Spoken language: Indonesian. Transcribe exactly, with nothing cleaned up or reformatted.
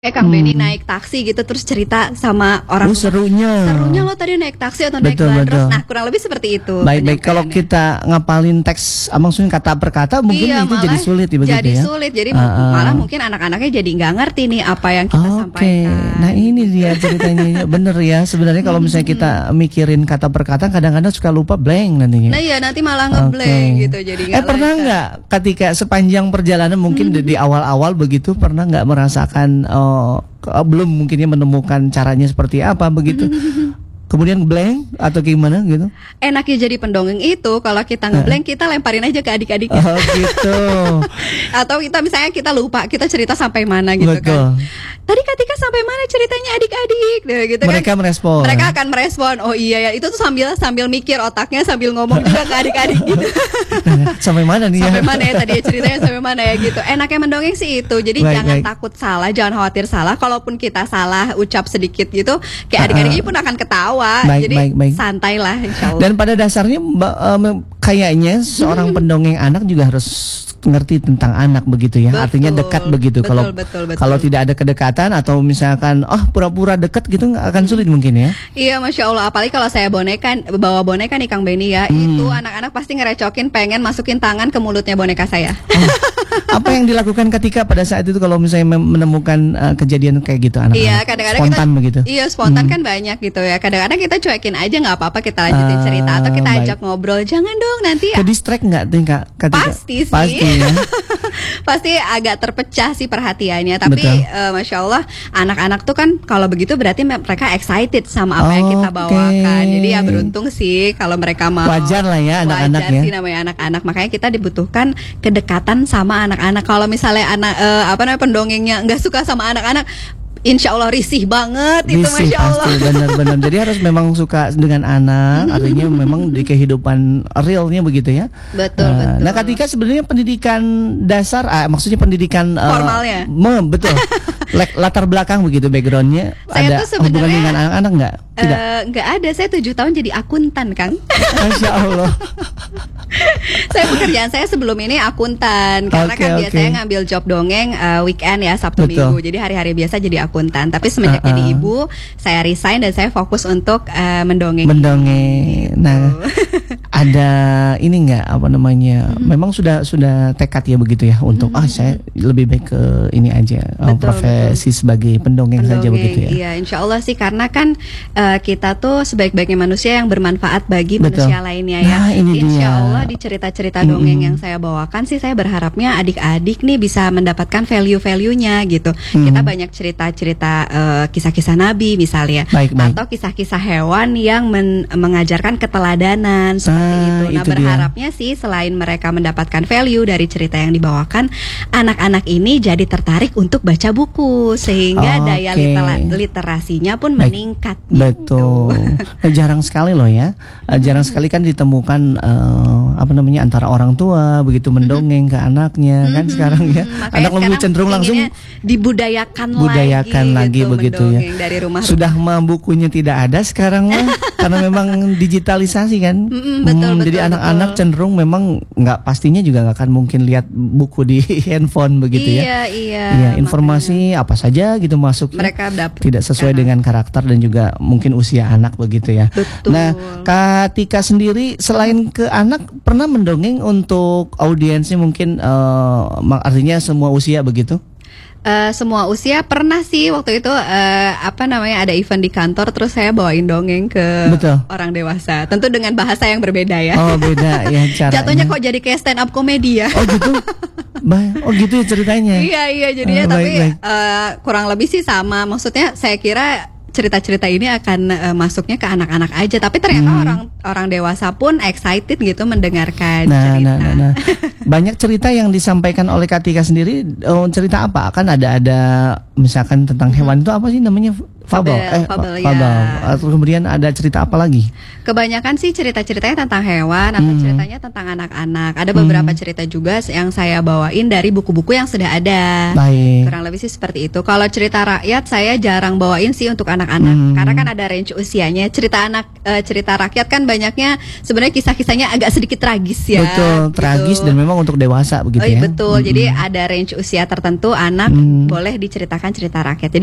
Kayak Kang Benny Hmm. naik taksi gitu terus cerita sama orang Oh, rumah. serunya. Serunya lo tadi naik taksi atau naik Betul, bandros. betul. Nah, kurang lebih seperti itu. Baik-baik, kalau penyampaiannya. kita ngapalin teks, ah, maksudnya kata per kata mungkin Iya, itu malah jadi sulit ya, begitu jadi ya. sulit. Jadi Ah, ah. malah mungkin anak-anaknya jadi nggak ngerti nih apa yang kita Oke, sampaikan. nah ini dia ceritanya. Bener ya, sebenarnya kalau misalnya kita mikirin kata per kata, kadang-kadang suka lupa blank nantinya. Nah iya nanti malah ngeblank Oke. gitu jadi Eh pernah lancar. nggak ketika sepanjang perjalanan mungkin di, di awal-awal begitu pernah nggak merasakan eh, ke- belum mungkinnya menemukan caranya seperti apa begitu, kemudian blank atau gimana gitu? Enaknya jadi pendongeng itu kalau kita ngeblank kita lemparin aja ke adik-adik Oh gitu. atau kita misalnya kita lupa kita cerita sampai mana gitu Betul. kan. Tadi Kak Tika sampai mana ceritanya adik-adik nah, gitu Mereka kan. merespon. Mereka akan merespon. Oh iya ya, itu tuh sambil sambil mikir otaknya sambil ngomong juga ke adik-adik gitu. Nah, sampai mana nih Sampai ya? mana ya tadi ceritanya sampai mana ya gitu. Enaknya mendongeng sih itu. Jadi Baik, jangan baik. takut salah, jangan khawatir salah. Kalaupun kita salah ucap sedikit gitu, kayak adik-adiknya pun akan ketawa. Baik, Jadi baik, baik. santai lah insya Allah. Dan pada dasarnya Mbak, em, kayaknya seorang pendongeng anak juga harus ngerti tentang anak begitu ya. Betul. Artinya dekat begitu. Betul, Kalau betul, betul. kalau tidak ada kedekatan atau misalkan oh pura-pura dekat gitu nggak akan sulit mungkin ya. Iya Masya Allah. Apalagi kalau saya boneka, bawa boneka nih Kang Benny ya, Hmm. itu anak-anak pasti ngerecokin pengen masukin tangan ke mulutnya boneka saya. Oh, apa yang dilakukan ketika pada saat itu kalau misalnya mem- menemukan uh, kejadian kayak gitu anak-anak? Iya, kadang-kadang spontan kita, begitu. Iya, spontan Hmm. kan banyak gitu ya. Kadang-kadang kita cuekin aja nggak apa-apa, kita lanjutin Ah, cerita atau kita baik. ajak ngobrol. Jangan dong nanti Ke distract nggak tuh Kak? Ketika- Pasti sih. Pasti ya. pasti agak terpecah sih perhatiannya. Tapi Betul. eh, Masya Allah, anak-anak tuh kan kalau begitu berarti me- mereka excited sama apa yang kita Oke. bawakan. Jadi ya beruntung sih kalau mereka mau. Wajar lah ya anak-anak Wajar ya. sih namanya anak-anak. Makanya kita dibutuhkan kedekatan sama anak-anak. Kalau misalnya anak eh, apa namanya pendongengnya nggak suka sama anak-anak, Insya Allah risih banget itu Risih Masya Allah. pasti benar-benar. Jadi harus memang suka dengan anak, artinya memang di kehidupan realnya begitu ya. Betul, Nah, betul. Nah, ketika sebenarnya pendidikan dasar, ah, maksudnya pendidikan eh, Formalnya. mem- betul. Lek- latar belakang begitu backgroundnya Saya ada tuh sebenarnya, hubungan dengan anak-anak nggak? Tidak. Eh, nggak ada, saya tujuh tahun jadi akuntan Kang. Masya Allah. Saya pekerjaan saya sebelum ini akuntan karena Oke, kan oke. biasanya ngambil job dongeng eh, weekend ya Sabtu Betul. Minggu. Jadi hari-hari biasa jadi akuntan. Tapi semenjak Uh-uh. jadi ibu, saya resign dan saya fokus untuk eh, mendongeng. Mendongeng. Nah, ada ini nggak apa namanya? Memang sudah sudah tekad ya begitu ya untuk ah saya lebih baik ke ini aja oh, Betul, profesi sebagai pendongeng, saja Pendongeng, begitu ya. Iya, insya Allah sih karena kan eh, kita tuh sebaik-baiknya manusia yang bermanfaat bagi Betul. manusia lainnya ya. Nah, ini Insya dia. Allah di cerita-cerita dongeng yang saya bawakan sih saya berharapnya adik-adik nih bisa mendapatkan value-value-nya gitu. Mm. Kita banyak cerita-cerita eh, kisah-kisah Nabi misalnya, Baik, baik. atau kisah-kisah hewan yang men- mengajarkan keteladanan seperti Ah, itu. Nah itu dia. berharapnya sih selain mereka mendapatkan value dari cerita yang dibawakan, anak-anak ini jadi tertarik untuk baca buku sehingga daya Oke. litera- literasinya pun Baik. meningkat. Betul. Eh, jarang sekali loh ya. Eh, jarang sekali kan ditemukan eh, apa namanya antara orang tua begitu mendongeng ke anaknya kan sekarang ya. Hmm, makanya Anak lebih sekarang cenderung langsung inginnya dibudayakan, budayakan lagi, lagi gitu, begitu ya. mendongeng dari rumah. Sudah mah bukunya tidak ada sekarang mah karena memang digitalisasi kan. Mm-mm, betul, Jadi betul, anak-anak betul. cenderung memang nggak pastinya juga nggak akan mungkin lihat buku di handphone begitu ya. Iya, iya. Iya, informasi apa saja gitu masuk. Mereka dapat Tidak sesuai karena- dengan karakter dan juga mungkin usia anak begitu ya. Betul. Nah, Kak Tika sendiri selain ke anak pernah mendongeng untuk audiensnya mungkin eh, mak- artinya semua usia begitu? Eh, semua usia pernah sih waktu itu eh, apa namanya ada event di kantor terus saya bawain dongeng ke Betul. orang dewasa. Tentu dengan bahasa yang berbeda ya. Oh, beda ya caranya. Jatuhnya kok jadi kayak stand up komedi ya. Oh gitu. Ba- oh gitu ya ceritanya. Iya iya jadinya Oh, tapi baik, baik. eh, kurang lebih sih sama. Maksudnya saya kira cerita-cerita ini akan eh, masuknya ke anak-anak aja. Tapi ternyata Hmm. orang orang dewasa pun excited gitu mendengarkan Nah, cerita. nah, nah, nah. Banyak cerita yang disampaikan oleh Kak Tika sendiri. Oh, cerita apa? Kan ada ada misalkan tentang hewan itu apa sih namanya? Fabel. Fabel, Eh, fabel, fa- fabel. ya. Atau kemudian ada cerita apa lagi? Kebanyakan sih cerita-ceritanya tentang hewan atau Hmm. ceritanya tentang anak-anak. Ada beberapa cerita juga yang saya bawain dari buku-buku yang sudah ada. Baik. Kurang lebih sih seperti itu. Kalau cerita rakyat saya jarang bawain sih untuk anak anak-anak. Hmm. Karena kan ada range usianya. Cerita anak eh, cerita rakyat kan banyaknya sebenarnya kisah-kisahnya agak sedikit tragis ya. Betul, gitu. tragis dan memang untuk dewasa begitu Oh iya ya. betul. Mm-mm. Jadi ada range usia tertentu anak Hmm. boleh diceritakan cerita rakyat. Jadi